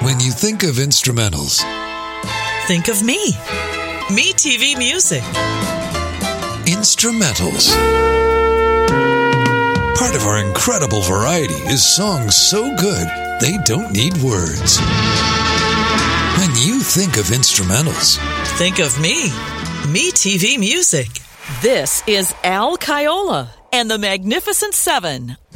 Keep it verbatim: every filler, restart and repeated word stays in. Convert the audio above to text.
When you think of instrumentals, Think of me. Me T V Music. instrumentals. Part of our incredible variety is songs so good they don't need words. When you think of instrumentals, Think of me. Me T V Music. This is Al Kaiola and the Magnificent Seven